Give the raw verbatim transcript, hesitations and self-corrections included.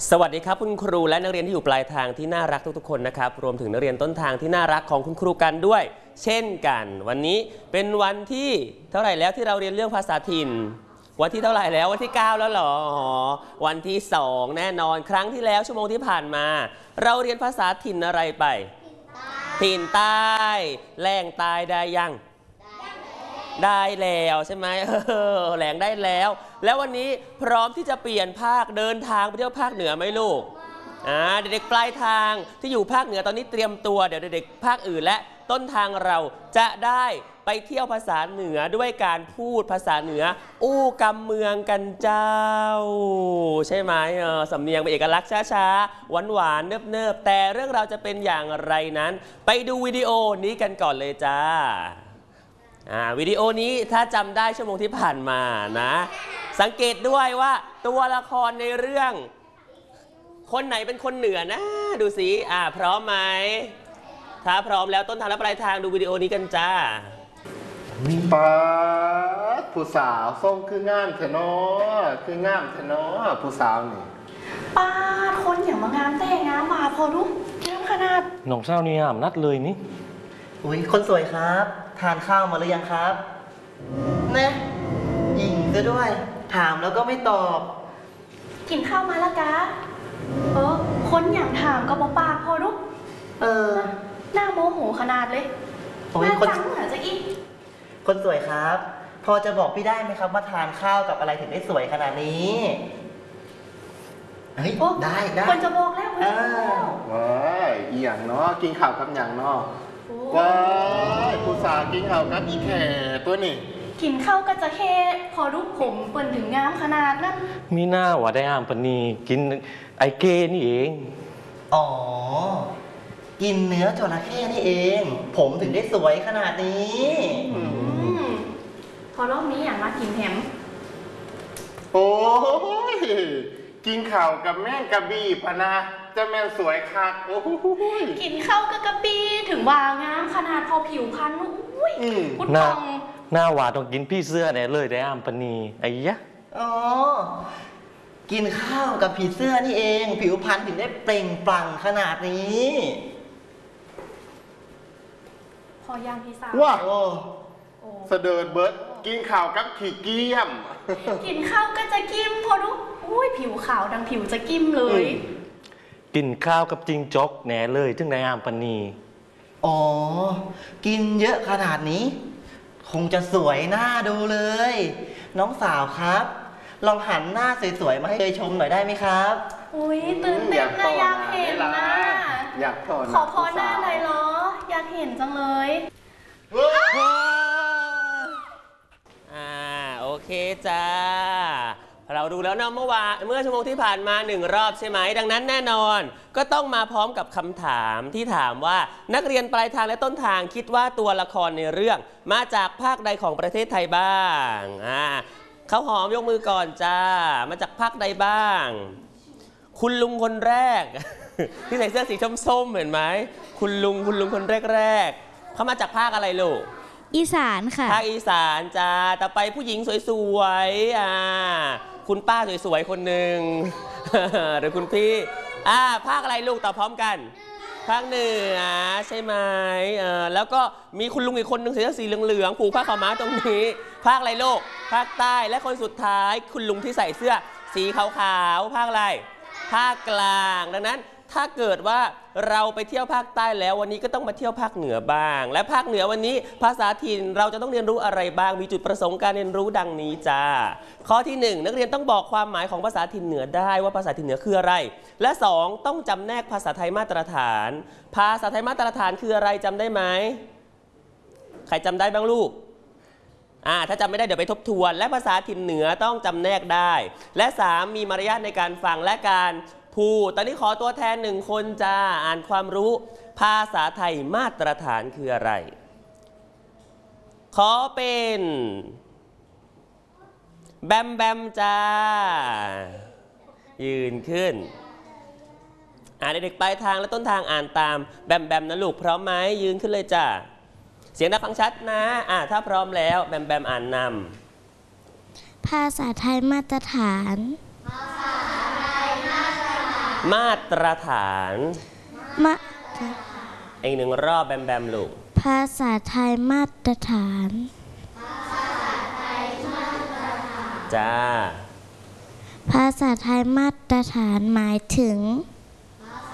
สวัสดีครับคุณครูและนักเรียนที่อยู่ปลายทางที่น่ารักทุกๆคนนะครับรวมถึงนักเรียนต้นทางที่น่ารักของคุณครูกันด้วยเช่นกันวันนี้เป็นวันที่เท่าไหร่แล้วที่เราเรียนเรื่องภาษาถิ่นวันที่เท่าไหร่แล้ววันที่เก้าแล้วเหรอวันที่สองแน่นอนครั้งที่แล้วชั่วโมงที่ผ่านมาเราเรียนภาษาถิ่นอะไรไปถิ่นใต้แหล่งใต้ได้ยังได้แล้วใช่ไหมเออแหลงได้แล้วแล้ววันนี้พร้อมที่จะเปลี่ยนภาคเดินทางไปเที่ยวภาคเหนือไหมลูกอ่าเด็กๆปลายทางที่อยู่ภาคเหนือตอนนี้เตรียมตัวเดี๋ยวเด็กๆภาคอื่นและต้นทางเราจะได้ไปเที่ยวภาษาเหนือด้วยการพูดภาษาเหนืออู้กำเมืองกันเจ้าใช่ไหมเออสำเนียงเป็นเอกลักษณ์ช้าๆหวานๆเนิบๆแต่เรื่องเราจะเป็นอย่างไรนั้นไปดูวิดีโอนี้กันก่อนเลยจ้าวิดีโอนี้ถ้าจำได้ชั่วโมงที่ผ่านมานะสังเกตด้วยว่าตัวละครในเรื่องคนไหนเป็นคนเหนือนะดูสิอ่าพร้อมไหมถ้าพร้อมแล้วต้นทางและปลายทางดูวิดีโอนี้กันจ้าป้าผู้สาวส้มคืองามแท้เนาะคืองามแท้เนาะผู้สาวนี่ป้าคนอย่างมางามแต่งามมาพอรู้แก้มขนาดน้องเศร้านี่อ่ะนัดเลยนี่อุ้ยคนสวยครับทานข้าวมาหรือยังครับนะหญิงซะด้วยถามแล้วก็ไม่ตอบกินข้าวมาแล้วกะเออคนอย่างถามก็บอกปากพอรู้เออหน้าโมโหขนาดเลยหน้าจังเหมือนจะอีกคนสวยครับพอจะบอกพี่ได้ไหมครับว่าทานข้าวกับอะไรถึงได้สวยขนาดนี้เฮ้ยได้ได้คนจะบอกแล้วคนจะบอกแล้วว้ายอีหยังเนาะกินข้าวกับหยังเนาะว้ายผู้สาวกินข้าวกับอีแข่ตัวนี่กินข้าวก็จะแค่พอรูปผมเปิ่นถึงงามขนาดนั้นมีหน้าว่าได้อ่ามปนีกินไอเกนี่เองอ๋อกินเนื้อจระเข้นี่เองผมถึงได้สวยขนาดนี้พอรอบนี้อย่างมากินแฮมโอ้ยกินข้าวกับแม่งกระบี่พะนะจะแม่งสวยคักโอ้ยกินข้าวกับกระบี่ถึงว่างามขนาดพอผิวพรรณอุ้ยพุทธองหน้าหวานต้องกินพี่เสื้อเนี่ยเลยได้อ่ามปนีไอ้ยะอ๋อกินข้าวกับผีเสื้อนี่เองผิวพรรณถึงได้เปล่งปลั่งขนาดนี้พอย่างพี่สาวว้าเสดิร์ดเบิร์ดกินข้าวกับขี้เกียมกินข้าวก็จะกิ้มพอรู้อุ้ยผิวขาวดังผิวจะกิ้มเลยกินข้าวกับจิงจกแหน่เลยถึงได้อ่ามปนีอ๋อกินเยอะขนาดนี้คงจะสวยหน้าดูเลยน้องสาวครับลองหันหน้าสวยๆมาให้เลยชมหน่อยได้ไหมครับอุ้ยตื่นเต้นนะอยากเห็นนะอยากพอขอพอหน้าหน่อยเหรออยากเห็นจังเลยอ่าโอเคจ้าเราดูแล้วนะเมื่อวานเมื่อชั่วโมงที่ผ่านมาหนึ่งรอบใช่ไหมดังนั้นแน่นอนก็ต้องมาพร้อมกับคำถามที่ถามว่านักเรียนปลายทางและต้นทางคิดว่าตัวละครในเรื่องมาจากภาคใดของประเทศไทยบ้างอ่าเขาหอมยกมือก่อนจ้ามาจากภาคใดบ้างคุณลุงคนแรกที่ใส่เสื้อสีส้มๆเห็นไหมคุณลุงคุณลุงคนแรกๆเขามาจากภาคอะไรลูกอีสานค่ะภาคอีสานจ้าต่อไปผู้หญิงสวยๆอ่าคุณป้าสวยๆคนหนึ่งหรือคุณพี่อ่าภาคอะไรลูกตอบพร้อมกันภาคเหนือใช่ไหมเออแล้วก็มีคุณลุงอีกคนหนึ่งใส่เสื้อสีเหลืองๆผูกผ้าขาวม้าตรงนี้ภาคอะไรลูกภาคใต้และคนสุดท้ายคุณลุงที่ใส่เสื้อสีขาวๆภาคอะไรภาคกลางดังนั้นถ้าเกิดว่าเราไปเที่ยวภาคใต้แล้ววันนี้ก็ต้องมาเที่ยวภาคเหนือบ้างและภาคเหนือวันนี้ภาษาถิ่นเราจะต้องเรียนรู้อะไรบ้างมีจุดประสงค์การเรียนรู้ดังนี้จ้าข้อที่หนึ่งนักเรียนต้องบอกความหมายของภาษาถิ่นเหนือได้ว่าภาษาถิ่นเหนือคืออะไรและสองต้องจำแนกภาษาไทยมาตรฐานภาษาไทยมาตรฐานคืออะไรจำได้ไหมใครจำได้บ้างลูกอ่าถ้าจำไม่ได้เดี๋ยวไปทบทวนและภาษาถิ่นเหนือต้องจำแนกได้และสามมีมารยาทในการฟังและการพูดตอนนี้ขอตัวแทนหนึ่งคนจ้าอ่านความรู้ภาษาไทยมาตรฐานคืออะไรขอเป็นแบมแบมจ้ายืนขึ้นอ่านเด็กๆปลายทางและต้นทางอ่านตามแบมแบมนะลูกพร้อมไหมยืนขึ้นเลยจ้าเสียงดังฟังชัดนะอ่าถ้าพร้อมแล้วแบมแบมอ่านนำภาษาไทยมาตรฐานภาษาไทยมาตรฐานมาตรฐานมาอีกหนึ่งรอบแบมแบมลูกภาษาไทยมาตรฐานจ้าภาษาไทยมาตรฐานหมายถึง